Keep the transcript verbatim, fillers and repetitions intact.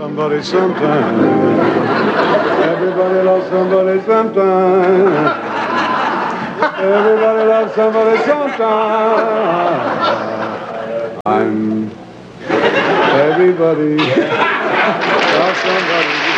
Somebody sometime. Everybody loves somebody sometime. Everybody loves somebody sometime. I'm everybody loves somebody.